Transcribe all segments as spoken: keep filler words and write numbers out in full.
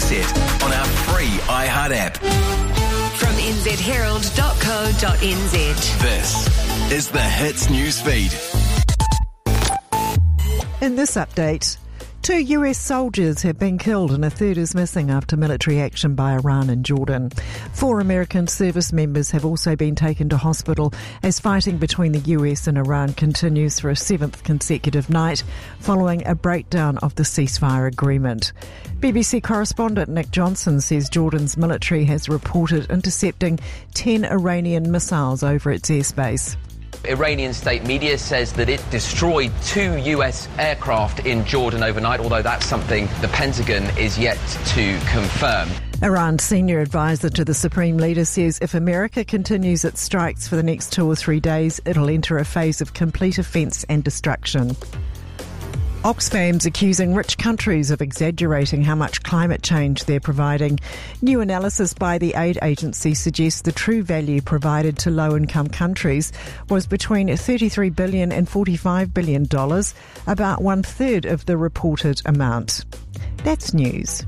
set on our free iHeart app. From n z herald dot co dot n z. This is the Hits News Feed. In this update, two U S soldiers have been killed and a third is missing after military action by Iran and Jordan. Four American service members have also been taken to hospital as fighting between the U S and Iran continues for a seventh consecutive night following a breakdown of the ceasefire agreement. B B C correspondent Nick Johnson says Jordan's military has reported intercepting ten Iranian missiles over its airspace. Iranian state media says that it destroyed two U S aircraft in Jordan overnight, although that's something the Pentagon is yet to confirm. Iran's senior advisor to the Supreme Leader says if America continues its strikes for the next two or three days, it'll enter a phase of complete offence and destruction. Oxfam's accusing rich countries of exaggerating how much climate change they're providing. New analysis by the aid agency suggests the true value provided to low-income countries was between thirty-three billion dollars and forty-five billion dollars, about one-third of the reported amount. That's news.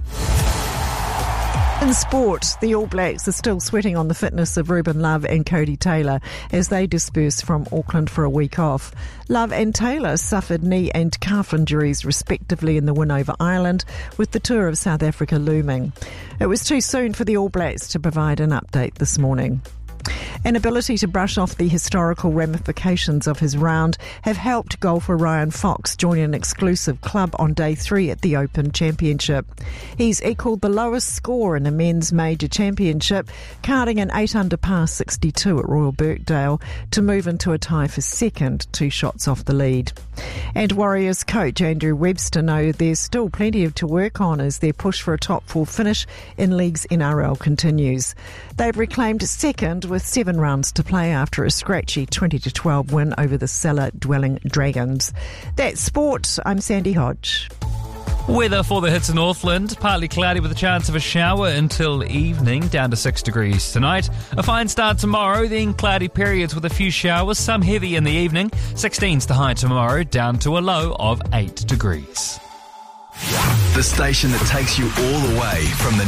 In sport, the All Blacks are still sweating on the fitness of Ruben Love and Codie Taylor as they disperse from Auckland for a week off. Love and Taylor suffered knee and calf injuries respectively in the win over Ireland, with the tour of South Africa looming. It was too soon for the All Blacks to provide an update this morning. An ability to brush off the historical ramifications of his round have helped golfer Ryan Fox join an exclusive club on day three at the Open Championship. He's equalled the lowest score in a men's major championship, carding an eight under par sixty-two at Royal Birkdale to move into a tie for second, two shots off the lead. And Warriors coach Andrew Webster knows there's still plenty to work on as their push for a top four finish in league's N R L continues. They've reclaimed second with seven rounds to play after a scratchy twenty to twelve win over the cellar-dwelling Dragons. That's sport. I'm Sandy Hodge. Weather for the Hits in Northland, partly cloudy with a chance of a shower until evening, down to six degrees tonight. A fine start tomorrow, then cloudy periods with a few showers, some heavy in the evening. sixteen's the high tomorrow, down to a low of eight degrees. The station that takes you all the way from the